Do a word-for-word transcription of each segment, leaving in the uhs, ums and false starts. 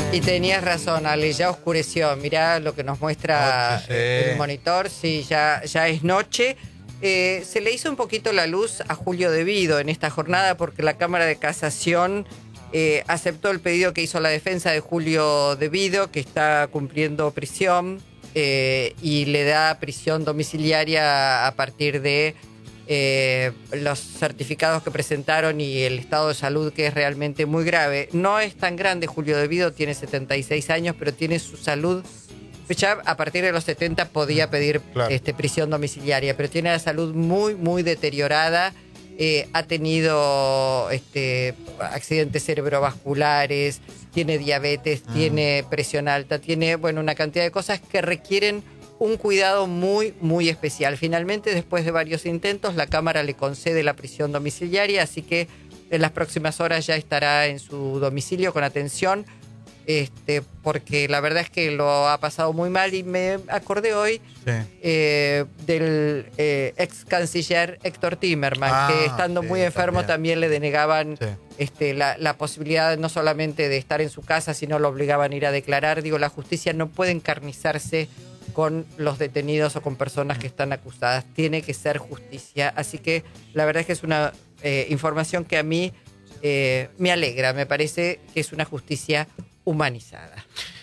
Y tenías razón, Ale, ya oscureció. Mirá lo que nos muestra Noche, sí. el monitor. Sí, ya, ya es noche. Eh, se le hizo un poquito la luz a Julio De Vido en esta jornada porque la Cámara de Casación eh, aceptó el pedido que hizo la defensa de Julio De Vido, que está cumpliendo prisión, eh, y le da prisión domiciliaria a partir de eh, los certificados que presentaron y el estado de salud, que es realmente muy grave. No es tan grande Julio De Vido, tiene setenta y seis años, pero tiene su salud. Ya a partir de los setenta podía pedir Claro. este, prisión domiciliaria, pero tiene la salud muy, muy deteriorada. Eh, ha tenido este, accidentes cerebrovasculares, tiene diabetes, Mm. tiene presión alta, tiene bueno, una cantidad de cosas que requieren un cuidado muy, muy especial. Finalmente, después de varios intentos, la Cámara le concede la prisión domiciliaria, así que en las próximas horas ya estará en su domicilio con atención. Este, porque la verdad es que lo ha pasado muy mal y me acordé hoy Sí. eh, del eh, ex canciller Héctor Timerman, Ah, que estando sí, muy enfermo también. también, le denegaban Sí. este, la, la posibilidad no solamente de estar en su casa, sino lo obligaban a ir a declarar. Digo, la justicia no puede encarnizarse con los detenidos o con personas que están acusadas. Tiene que ser justicia. Así que la verdad es que es una eh, información que a mí eh, me alegra. Me parece que es una justicia humanizada.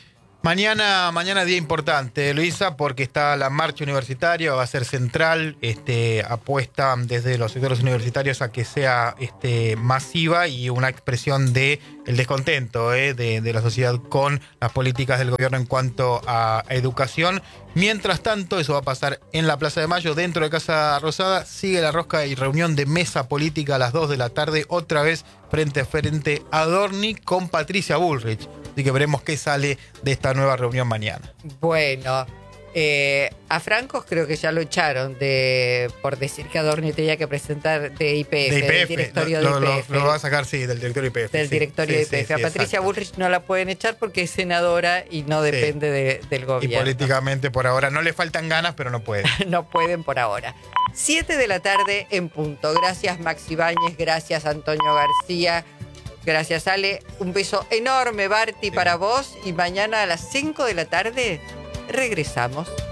Mañana, mañana día importante, Luisa, porque está la marcha universitaria, va a ser central, este, apuesta desde los sectores universitarios a que sea este, masiva y una expresión de el descontento eh, de, de la sociedad con las políticas del gobierno en cuanto a educación. Mientras tanto, eso va a pasar en la Plaza de Mayo, dentro de Casa Rosada. Sigue la rosca y reunión de mesa política a las dos de la tarde, otra vez frente a frente a Adorni con Patricia Bullrich. Así que veremos qué sale de esta nueva reunión mañana. Bueno, eh, a Francos creo que ya lo echaron de por decir que Adorni tenía que presentar de I P F, De I P F, del directorio lo, de lo- I P F. lo va a sacar, sí, del directorio I P F. Del sí. directorio Sí, de sí, I P F. sí, A Patricia exacto. Bullrich no la pueden echar porque es senadora y no depende de- del Y gobierno. políticamente por ahora no le faltan ganas, pero no puede. No pueden por ahora. Siete de la tarde en punto. Gracias Maxi Báñez, gracias Antonio García, gracias Ale. Un beso enorme, Barty, Sí. para vos. Y mañana a las cinco de la tarde regresamos.